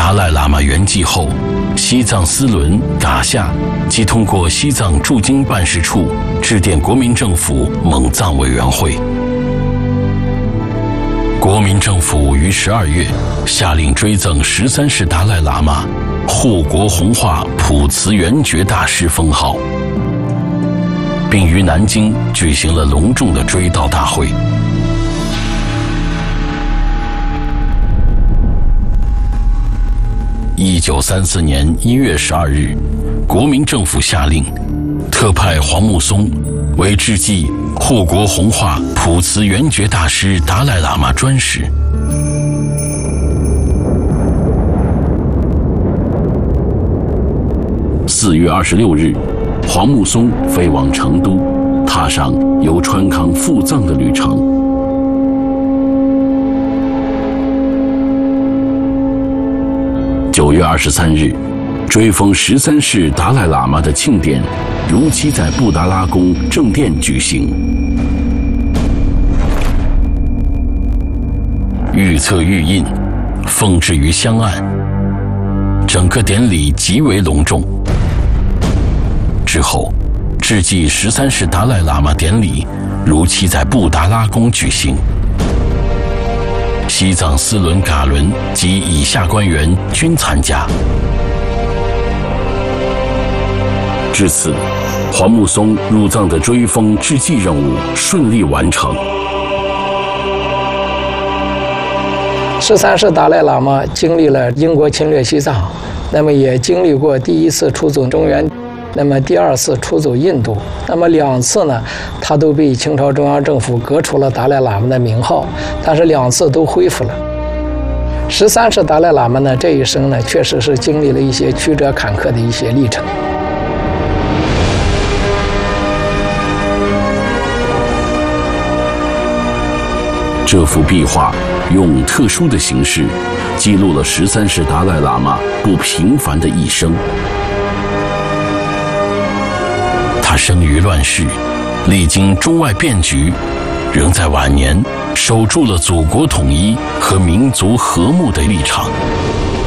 达赖喇嘛圆寂后，西藏斯伦噶夏即通过西藏驻京办事处致电国民政府蒙藏委员会。国民政府于12月下令追赠13世达赖喇嘛护国弘化普慈圆觉大师封号，并于南京举行了隆重的追悼大会。1934年1月12日，国民政府下令，特派黄木松为致祭护国弘化普慈圆觉大师达赖喇嘛专使。4月26日，黄木松飞往成都，踏上由川康赴藏的旅程。9月23日，追封13世达赖喇嘛的庆典如期在布达拉宫正殿举行。御册御印，奉置于香案，整个典礼极为隆重。之后，致祭13世达赖喇嘛典礼如期在布达拉宫举行。西藏斯伦噶伦及以下官员均参加。至此，黄木松入藏的追封致祭任务顺利完成。 13世达赖喇嘛经历了英国侵略西藏，那么也经历过第1次出走中原，那么第2次出走印度，那么2次呢，他都被清朝中央政府革除了达赖喇嘛的名号，但是2次都恢复了。13世达赖喇嘛呢，这一生呢，确实是经历了一些曲折坎坷的一些历程。 这幅壁画用特殊的形式记录了13世达赖喇嘛不平凡的一生。他生于乱世，历经中外变局，仍在晚年守住了祖国统一和民族和睦的立场。